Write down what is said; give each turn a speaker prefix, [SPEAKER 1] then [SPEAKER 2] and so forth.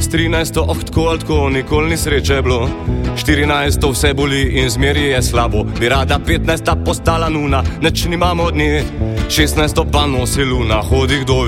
[SPEAKER 1] 13 tako, nikoli ni sreče bilo. 14 vse boli in zmeri je slabo. Bi rada 15 postala nuna, neč nimamo dne. 16 pa nosi luna, hodi kdo